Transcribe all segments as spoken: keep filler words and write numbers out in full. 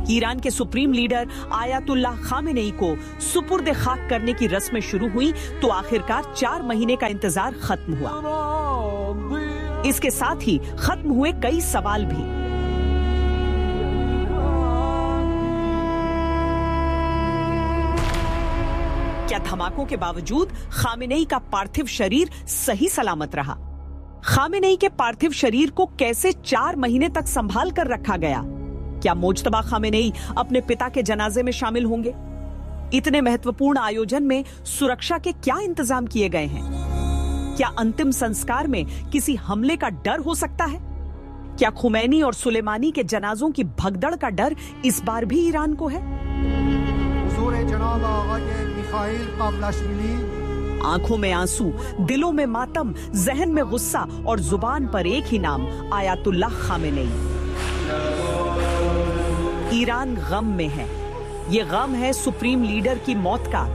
Iran के supreme leader Ayatollah Khamenei को सुपुर्द खाक करने की रस्में शुरू हुई तो आखिरकार चार महीने का इंतजार खत्म हुआ। इसके साथ ही खत्म हुए कई सवाल भी। क्या धमाकों के बावजूद खामेनेई का पार्थिव शरीर सही सलामत रहा? खामेनेई के पार्थिव शरीर को कैसे चार महीने तक संभाल कर रखा गया? क्या मुज्तबा खामेनेई अपने पिता के जनाजे में शामिल होंगे? इतने महत्वपूर्ण आयोजन में सुरक्षा के क्या इंतजाम किए गए हैं? क्या अंतिम संस्कार में किसी हमले का डर हो सकता है? क्या खुमैनी और सुलेमानी के जनाजों की भगदड़ का डर इस बार भी ईरान को है? आंखों में आंसू, दिलों में मातम, जहन में गुस्सा और जुबान पर एक ही नाम, आयतुल्लाह खामेनेई। ईरान गम में है। ये गम है सुप्रीम लीडर की मौत का।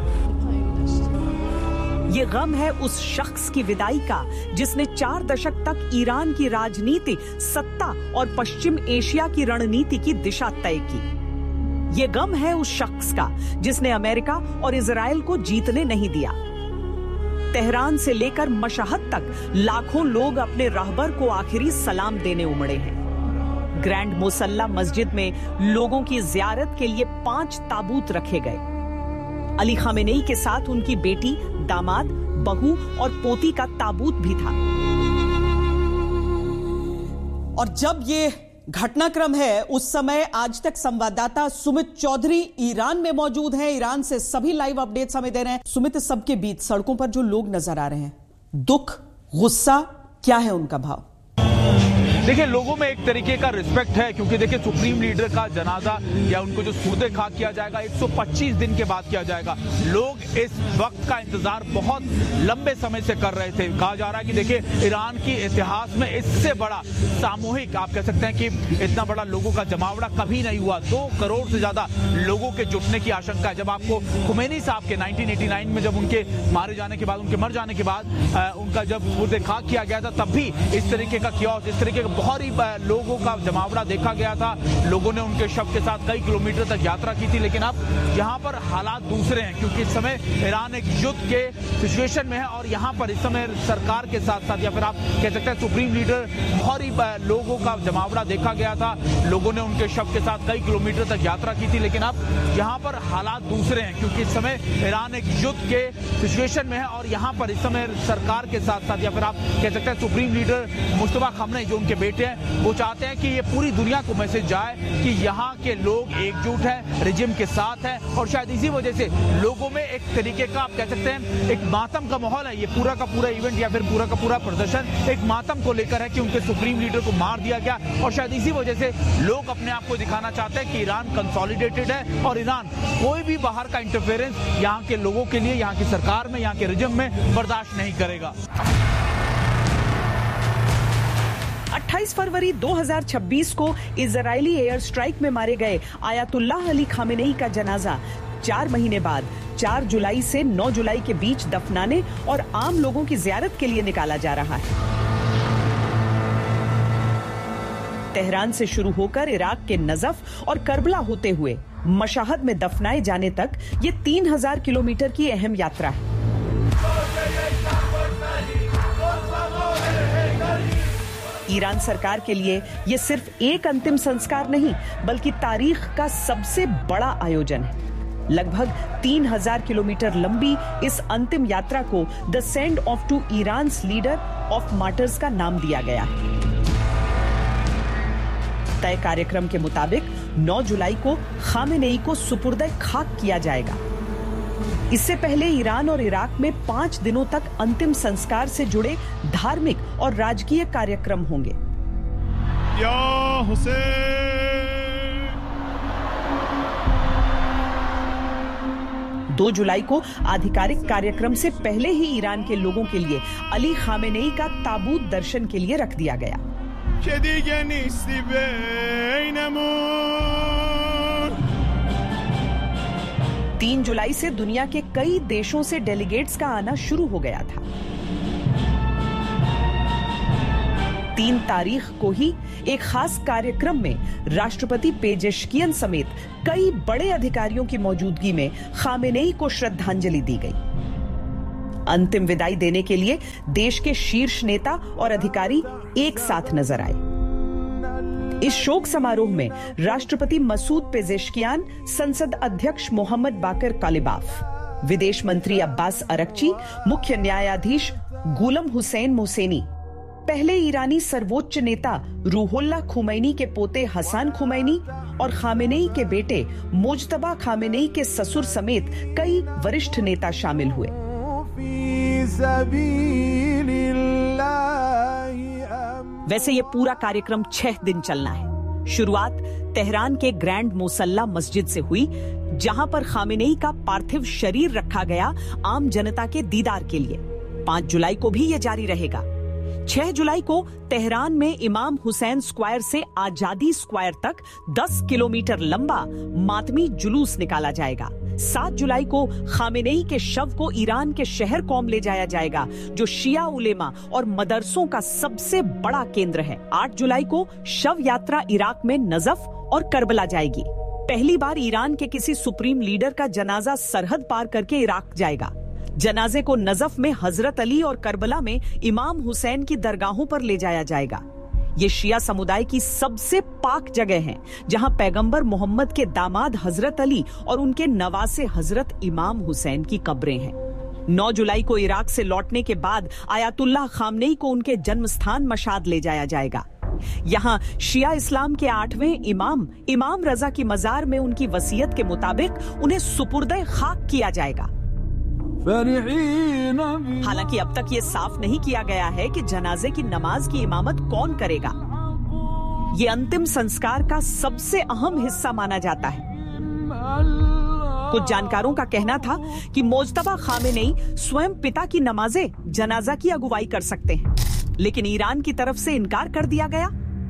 ये गम है उस शख्स की विदाई का जिसने चार दशक तक ईरान की राजनीति, सत्ता और पश्चिम एशिया की रणनीति की दिशा तय की। ये गम है उस शख्स का जिसने अमेरिका और इजराइल को जीतने नहीं दिया। तेहरान से लेकर मशहद तक लाखों लोग अपने रहबर को आखिरी सलाम देने उमड़े हैं। ग्रैंड मुसल्ला मस्जिद में लोगों की जियारत के लिए पांच ताबूत रखे गए। अली खामेनेई के साथ उनकी बेटी, दामाद, बहू और पोती का ताबूत भी था। और जब ये घटनाक्रम है उस समय आज तक संवाददाता सुमित चौधरी ईरान में मौजूद हैं। ईरान से सभी लाइव अपडेट्स हमें दे रहे हैं। सुमित, सबके बीच सड़कों पर जो लोग नजर आ रहे हैं, दुख, गुस्सा, क्या है उनका भाव? देखिए, लोगों में एक तरीके का रिस्पेक्ट है क्योंकि देखिए सुप्रीम लीडर का जनाजा या उनको जो सुपुर्दे खाक किया जाएगा एक सौ पच्चीस दिन के बाद किया जाएगा। लोग इस वक्त का इंतजार बहुत लंबे समय से कर रहे थे। कहा जा रहा है कि देखिए ईरान की इतिहास में इससे बड़ा सामूहिक, आप कह सकते हैं कि इतना बड़ा लोगों का जमावड़ा कभी नहीं हुआ। दो करोड़ से ज्यादा लोगों के जुटने की आशंका है। जब आपको खुमैनी साहब के नाइनटीन एटी नाइन में जब उनके मारे जाने के बाद, उनके मर जाने के बाद आ, उनका जब सुपुर्दे खाक किया गया था, तब भी इस तरीके का कियोस्क, इस तरीके का बहुत ही लोगों का जमावड़ा देखा गया था। लोगों ने उनके शव के साथ कई किलोमीटर तक यात्रा की थी। लेकिन अब यहाँ पर हालात दूसरे हैं क्योंकि इस समय ईरान एक युद्ध के सिचुएशन में है और यहाँ पर इस समय सरकार के साथ साथ या फिर आप कह सकते हैं सुप्रीम लीडर, बहुत ही लोगों का जमावड़ा देखा गया था। लोगों ने उनके शव के साथ कई किलोमीटर तक यात्रा की थी। लेकिन अब यहाँ पर हालात दूसरे हैं क्योंकि इस समय ईरान एक युद्ध के सिचुएशन में है और यहाँ पर इस समय सरकार के साथ साथ या फिर आप कह सकते हैं सुप्रीम लीडर मुज्तबा खामेनेई जो उनके बेटे हैं, वो चाहते हैं कि ये पूरी दुनिया को मैसेज जाए कि यहाँ के लोग एकजुट हैं, रिजिम के साथ हैं। और शायद इसी वजह से लोगों में एक तरीके का, आप कह सकते हैं, एक मातम का माहौल है। ये पूरा का पूरा इवेंट या फिर पूरा का पूरा प्रदर्शन एक मातम को लेकर है कि उनके सुप्रीम लीडर को मार दिया गया। और शायद इसी वजह से लोग अपने आप को दिखाना चाहते हैं कि ईरान कंसोलिडेटेड है और ईरान कोई भी बाहर का इंटरफेरेंस यहाँ के लोगों के लिए, यहाँ की सरकार में, यहाँ के रिजिम में बर्दाश्त नहीं करेगा। अट्ठाईस फरवरी दो हज़ार छब्बीस को इजरायली एयर स्ट्राइक में मारे गए आयतुल्लाह अली खामेनेई का जनाजा चार महीने बाद चार जुलाई से नौ जुलाई के बीच दफनाने और आम लोगों की जियारत के लिए निकाला जा रहा है। तेहरान से शुरू होकर इराक के नजफ और करबला होते हुए मशहद में दफनाए जाने तक ये तीन हजार किलोमीटर की अहम यात्रा है। ईरान सरकार के लिए यह सिर्फ एक अंतिम संस्कार नहीं बल्कि तारीख का सबसे बड़ा आयोजन है। लगभग तीन हजार किलोमीटर लंबी इस अंतिम यात्रा को the send off to Iran's leader of martyrs का नाम दिया गया है। तय कार्यक्रम के मुताबिक नौ जुलाई को खामेनेई को सुपुर्द खाक किया जाएगा। इससे पहले ईरान और इराक में पांच दिनों तक अंतिम संस्कार से जुड़े धार्मिक और राजकीय कार्यक्रम होंगे। या हुसैन। दो जुलाई को आधिकारिक कार्यक्रम से पहले ही ईरान के लोगों के लिए अली खामेनेई का ताबूत दर्शन के लिए रख दिया गया। तीन जुलाई से दुनिया के कई देशों से डेलीगेट्स का आना शुरू हो गया था। तीन तारीख को ही एक खास कार्यक्रम में राष्ट्रपति पेजेशकियन समेत कई बड़े अधिकारियों की मौजूदगी में खामेनेई को श्रद्धांजलि दी गई। अंतिम विदाई देने के लिए देश के शीर्ष नेता और अधिकारी एक साथ नजर आए। इस शोक समारोह में राष्ट्रपति मसूद पेजेशकियान, संसद अध्यक्ष मोहम्मद बाकर कालिबाफ, विदेश मंत्री अब्बास अरकची, मुख्य न्यायाधीश गुलाम हुसैन मोहसेनी, पहले ईरानी सर्वोच्च नेता रूहुल्लाह खुमैनी के पोते हसन खुमैनी और खामेनेई के बेटे मुज्तबा खामेनेई के ससुर समेत कई वरिष्ठ नेता शामिल हुए। वैसे ये पूरा कार्यक्रम छह दिन चलना है। शुरुआत तेहरान के ग्रैंड मुसल्ला मस्जिद से हुई, जहां पर खामेनेई का पार्थिव शरीर रखा गया आम जनता के दीदार के लिए। पांच जुलाई को भी ये जारी रहेगा। छह जुलाई को तेहरान में इमाम हुसैन स्क्वायर से आजादी स्क्वायर तक दस किलोमीटर लंबा मातमी जुलूस निकाला जाएगा। सात जुलाई को खामेनेई के शव को ईरान के शहर कौम ले जाया जाएगा, जो शिया उलेमा और मदरसों का सबसे बड़ा केंद्र है। आठ जुलाई को शव यात्रा इराक में नजफ और करबला जाएगी। पहली बार ईरान के किसी सुप्रीम लीडर का जनाजा सरहद पार करके इराक जाएगा। जनाजे को नजफ में हजरत अली और करबला में इमाम हुसैन की दरगाहों पर ले जाया जाएगा। ये शिया समुदाय की सबसे पाक जगह है, जहां पैगंबर मोहम्मद के दामाद हजरत अली और उनके नवासे हजरत इमाम हुसैन की कब्रें हैं। नौ जुलाई को इराक से लौटने के बाद आयतुल्लाह खामनेई को उनके जन्म स्थान मशाद ले जाया जाएगा। यहाँ शिया इस्लाम के आठवें इमाम इमाम रजा की मजार में उनकी वसीयत के मुताबिक उन्हें सुपुर्दे खाक किया जाएगा। हालांकि अब तक ये साफ नहीं किया गया है कि जनाजे की नमाज की इमामत कौन करेगा। ये अंतिम संस्कार का सबसे अहम हिस्सा माना जाता है। कुछ जानकारों का कहना था कि मुज्तबा खामेनेई स्वयं पिता की नमाजे जनाजा की अगुवाई कर सकते हैं, लेकिन ईरान की तरफ से इनकार कर दिया गया।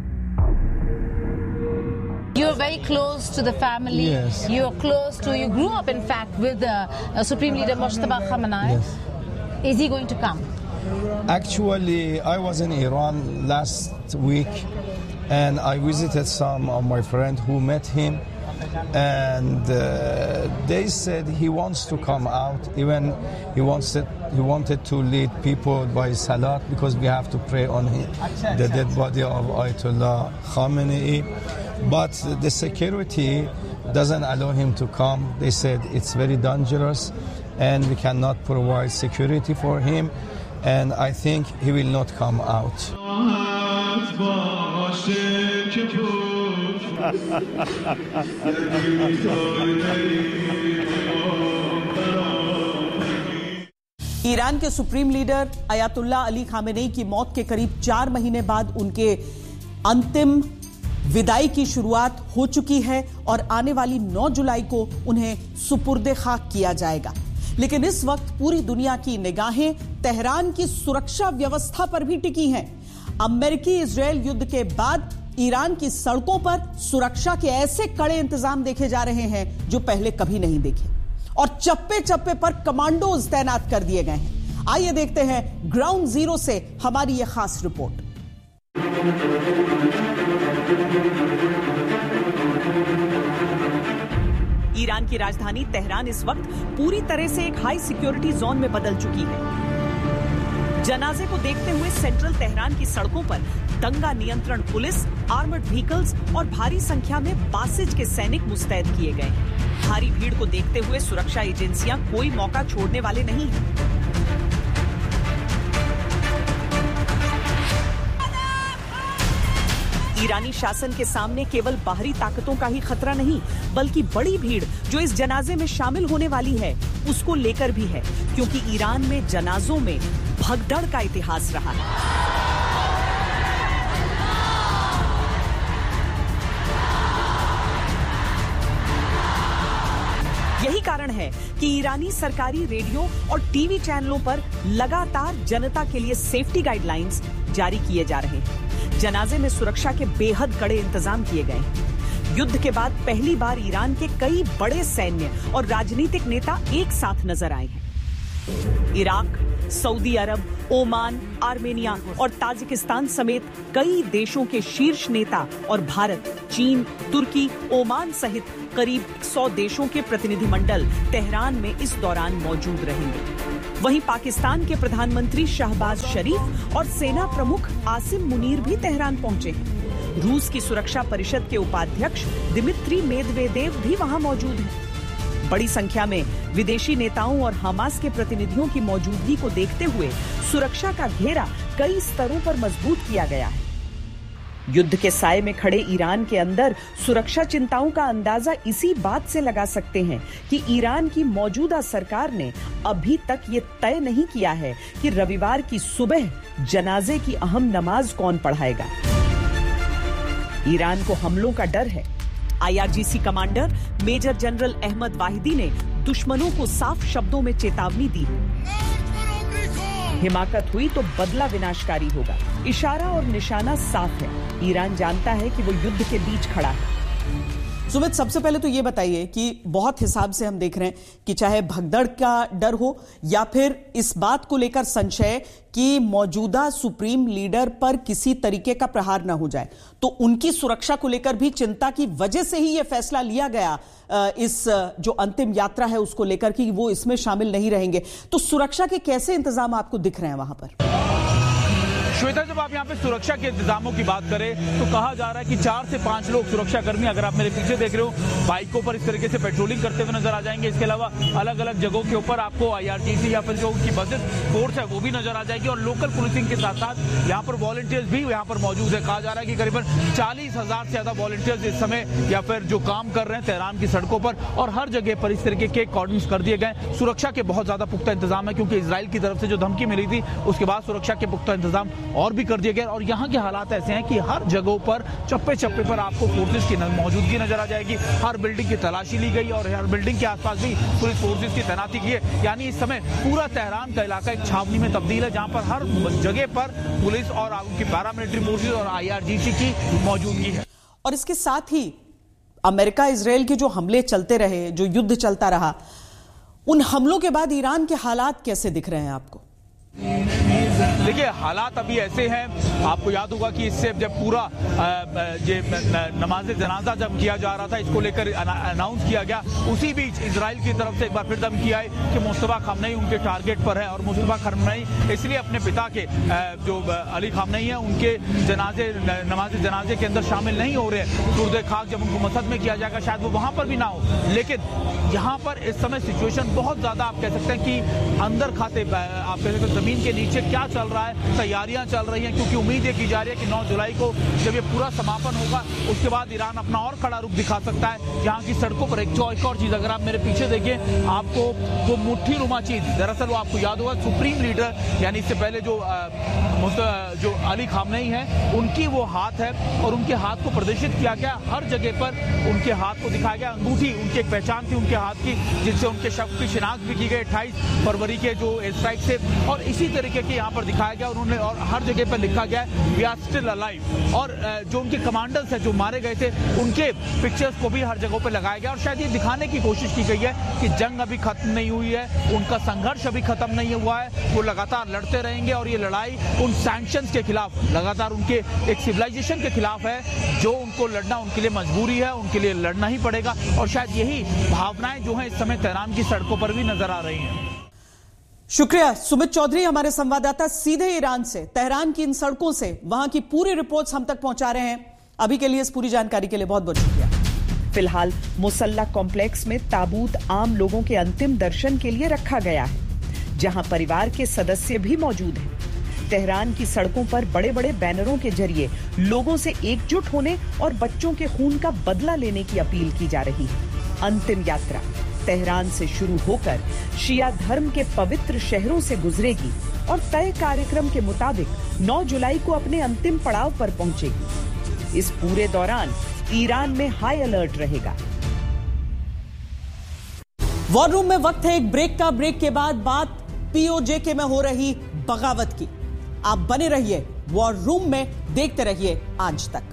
You're very close to the family. Yes. You're close to, you grew up in fact with the uh, Supreme Leader Mojtaba Khamenei. Yes. Is he going to come? Actually, I was in Iran last week and I visited some of my friends who met him, and uh, they said he wants to come out. Even he wanted, he wanted to lead people by Salat, because we have to pray on him, the dead body of Ayatollah Khamenei. But the security doesn't allow him to come. They said it's very dangerous and we cannot provide security for him, and I think he will not come out. Iran के supreme leader Ayatollah Ali Khamenei की मौत के करीब चार महीने बाद उनके अंतिम विदाई की शुरुआत हो चुकी है और आने वाली नौ जुलाई को उन्हें सुपुर्दे खाक किया जाएगा। लेकिन इस वक्त पूरी दुनिया की निगाहें तेहरान की सुरक्षा व्यवस्था पर भी टिकी हैं। अमेरिकी इजरायल युद्ध के बाद ईरान की सड़कों पर सुरक्षा के ऐसे कड़े इंतजाम देखे जा रहे हैं जो पहले कभी नहीं देखे, और चप्पे चप्पे पर कमांडोज तैनात कर दिए गए हैं। आइए देखते हैं ग्राउंड जीरो से हमारी यह खास रिपोर्ट। ईरान की राजधानी तेहरान इस वक्त पूरी तरह से एक हाई सिक्योरिटी जोन में बदल चुकी है। जनाजे को देखते हुए सेंट्रल तेहरान की सड़कों पर दंगा नियंत्रण पुलिस, आर्मर्ड व्हीकल्स और भारी संख्या में बासिज के सैनिक मुस्तैद किए गए हैं। भारी भीड़ को देखते हुए सुरक्षा एजेंसियां कोई मौका छोड़ने वाले नहीं हैं। ईरानी शासन के सामने केवल बाहरी ताकतों का ही खतरा नहीं, बल्कि बड़ी भीड़ जो इस जनाजे में शामिल होने वाली है उसको लेकर भी है, क्योंकि ईरान में जनाजों में भगदड़ का इतिहास रहा है। यही कारण है कि ईरानी सरकारी रेडियो और टीवी चैनलों पर लगातार जनता के लिए सेफ्टी गाइडलाइंस जारी किए जा रहे हैं। जनाजे में सुरक्षा के बेहद कड़े इंतजाम किए गए हैं। युद्ध के बाद पहली बार ईरान के कई बड़े सैन्य और राजनीतिक नेता एक साथ नजर आए हैं। इराक, सऊदी अरब, ओमान, आर्मेनिया और ताजिकिस्तान समेत कई देशों के शीर्ष नेता और भारत, चीन, तुर्की, ओमान सहित करीब सौ देशों के प्रतिनिधिमंडल तेहरान में इस दौरान मौजूद रहेंगे। वहीं पाकिस्तान के प्रधानमंत्री शहबाज शरीफ और सेना प्रमुख आसिम मुनीर भी तेहरान पहुंचे हैं। रूस की सुरक्षा परिषद के उपाध्यक्ष दिमित्री मेदवेदेव भी वहां मौजूद हैं। बड़ी संख्या में विदेशी नेताओं और हमास के प्रतिनिधियों की मौजूदगी को देखते हुए सुरक्षा का घेरा कई स्तरों पर मजबूत किया गया है। युद्ध के साए में खड़े ईरान के अंदर सुरक्षा चिंताओं का अंदाजा इसी बात से लगा सकते हैं कि ईरान की मौजूदा सरकार ने अभी तक ये तय नहीं किया है कि रविवार की सुबह जनाजे की अहम नमाज कौन पढ़ाएगा। ईरान को हमलों का डर है। IRGC commander major general Ahmad वाहिदी ने दुश्मनों को साफ शब्दों में चेतावनी दी। हिमाकत हुई तो बदला विनाशकारी होगा। इशारा और निशाना साफ है। ईरान जानता है कि वो युद्ध के बीच खड़ा है। सुमित, सबसे पहले तो ये बताइए कि बहुत हिसाब से हम देख रहे हैं कि चाहे भगदड़ का डर हो या फिर इस बात को लेकर संशय कि मौजूदा सुप्रीम लीडर पर किसी तरीके का प्रहार न हो जाए, तो उनकी सुरक्षा को लेकर भी चिंता की वजह से ही यह फैसला लिया गया इस जो अंतिम यात्रा है उसको लेकर कि वो इसमें शामिल नहीं रहेंगे। तो सुरक्षा के कैसे इंतजाम आपको दिख रहे हैं वहां पर? श्वेता, जब आप यहाँ पे सुरक्षा के इंतजामों की बात करें तो कहा जा रहा है कि चार से पांच लोग सुरक्षाकर्मी, अगर आप मेरे पीछे देख रहे हो, बाइकों पर इस तरीके से पेट्रोलिंग करते हुए नजर आ जाएंगे। इसके अलावा अलग अलग जगहों के ऊपर आपको आईआरजीसी या फिर जो उनकी बजट फोर्स है वो भी नजर आ जाएगी और लोकल पुलिसिंग के साथ साथ यहाँ पर वॉलंटियर्स भी यहाँ पर मौजूद है। कहा जा रहा है कि करीबन चालीस हजार से ज्यादा वॉलंटियर्स इस समय या फिर जो काम कर रहे हैं तेहरान की सड़कों पर और हर जगह पर इस तरीके के कॉर्डन्स कर दिए गए। सुरक्षा के बहुत ज्यादा पुख्ता इंतजाम है क्योंकि इजराइल की तरफ से जो धमकी मिली थी उसके बाद सुरक्षा के पुख्ता इंतजाम और भी कर दिए गए। और यहाँ के हालात ऐसे हैं कि हर जगहों पर चप्पे चप्पे पर आपको फोर्सेस की मौजूदगी नजर आ जाएगी। हर बिल्डिंग की तलाशी ली गई और हर बिल्डिंग के आसपास भी पुलिस फोर्सेस की तैनाती की है। यानी इस समय पूरा तेहरान का इलाका एक छावनी में तब्दील है जहां पर हर जगह पर पुलिस और उनकी पैरामिलिट्री फोर्सेस और आईआरजीसी की मौजूदगी है। और इसके साथ ही अमेरिका इजराइल के जो हमले चलते रहे, जो युद्ध चलता रहा, उन हमलों के बाद ईरान के हालात कैसे दिख रहे हैं आपको? देखिए, हालात अभी ऐसे हैं, आपको याद होगा कि इससे जब पूरा ये नमाज जनाजा जब किया जा रहा था, इसको लेकर अनाउंस किया गया, उसी बीच इजराइल की तरफ से एक बार फिर धमकी आई कि मुस्तफा खामनेई उनके टारगेट पर है और मुस्तफा खामनेई इसलिए अपने पिता के जो अली खामनेई है उनके जनाजे नमाज जनाजे के अंदर शामिल नहीं हो रहे। सुर्द खाक जब उनको मसद में किया जाएगा शायद वो वहां पर भी ना हो। लेकिन यहाँ पर इस समय सिचुएशन बहुत ज्यादा आप कह सकते हैं कि अंदर खाते आप कह सकते हैं जमीन के नीचे क्या चल रहा है, तैयारियां चल रही हैं क्योंकि उम्मीद ये की जा रही है कि नौ जुलाई को जब ये पूरा समापन होगा उसके बाद ईरान अपना और खड़ा रुख दिखा सकता है। यहाँ की सड़कों पर एक एक और चीज अगर आप मेरे पीछे देखिए, आपको वो मुट्ठी नुमा चीज, दरअसल वो आपको याद होगा सुप्रीम लीडर यानी इससे पहले जो आ, जो अली खामनेई है उनकी वो हाथ है और उनके हाथ को प्रदर्शित किया गया। हर जगह पर उनके हाथ को दिखाया गया। अंगूठी उनकी एक पहचान थी उनके हाथ की जिससे उनके शव की शिनाख्त भी की गई अट्ठाईस फरवरी के जो एयर स्ट्राइक से, और इसी तरीके के यहाँ पर दिखाया गया उन्होंने और हर जगह पर लिखा गया वी आर स्टिल अलाइव। और जो उनके कमांडर्स हैं जो मारे गए थे उनके पिक्चर्स को भी हर जगहों पर लगाया गया और शायद ये दिखाने की कोशिश की गई है कि जंग अभी खत्म नहीं हुई है, उनका संघर्ष अभी खत्म नहीं हुआ है, वो लगातार लड़ते रहेंगे और ये लड़ाई उन सैंक्शंस के खिलाफ, लगातार उनके एक सिविलाइजेशन के खिलाफ है जो उनको लड़ना उनके लिए मजबूरी है, उनके लिए लड़ना ही पड़ेगा। और शायद यही भावनाएं जो हैं इस समय तेहरान की सड़कों पर भी नजर आ रही हैं। शुक्रिया सुमित चौधरी, हमारे संवाददाता सीधे ईरान से, तेहरान की इन सड़कों से वहां की पूरी रिपोर्ट्स हम तक पहुंचा रहे हैं। अभी के लिए इस पूरी जानकारी के लिए बहुत बहुत शुक्रिया। फिलहाल मुसल्ला कॉम्प्लेक्स में ताबूत आम लोगों के अंतिम दर्शन के लिए रखा गया है, जहां परिवार के सदस्य भी मौजूद हैं। तेहरान की सड़कों पर बड़े बड़े बैनरों के जरिए लोगों से एकजुट होने और बच्चों के खून का बदला लेने की अपील की जा रही है। अंतिम यात्रा तेहरान से शुरू होकर शिया धर्म के पवित्र शहरों से गुजरेगी और तय कार्यक्रम के मुताबिक नौ जुलाई को अपने अंतिम पड़ाव पर पहुंचेगी। इस पूरे दौरान ईरान में हाई अलर्ट रहेगा। वॉर रूम में वक्त है एक ब्रेक का। ब्रेक के बाद बात पीओजे के में हो रही बगावत की। आप बने रहिए वॉर रूम में, देखते रहिए आज तक।